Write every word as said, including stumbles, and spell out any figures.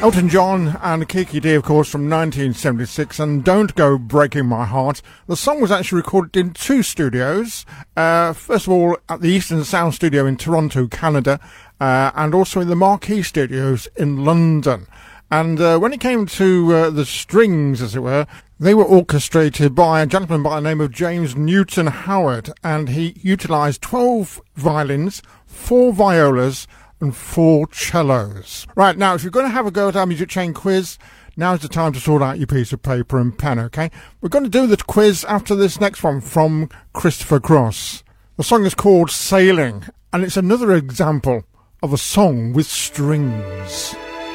Elton John and Kiki Dee, of course, from nineteen seventy-six, and Don't Go Breaking My Heart. The song was actually recorded in two studios. Uh, first of all, at the Eastern Sound Studio in Toronto, Canada, uh, and also in the Marquee Studios in London. And uh, when it came to uh, the strings, as it were, they were orchestrated by a gentleman by the name of James Newton Howard, and he utilised twelve violins, four violas, and four cellos. Right, now, if you're going to have a go at our Music Chain quiz, now's the time to sort out your piece of paper and pen, okay? We're going to do the quiz after this next one from Christopher Cross. The song is called Sailing, and it's another example of a song with strings.